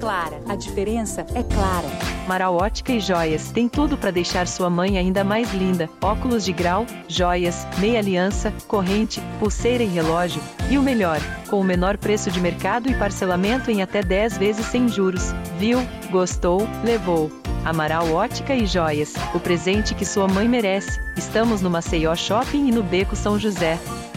clara. A diferença é clara. Amaral Ótica e Joias tem tudo para deixar sua mãe ainda mais linda. Óculos de grau, joias, meia aliança, corrente, pulseira e relógio. E o melhor, com o menor preço de mercado e parcelamento em até 10 vezes sem juros. Viu? Gostou? Levou. Amaral Ótica e Joias, o presente que sua mãe merece. Estamos no Maceió Shopping e no Beco São José.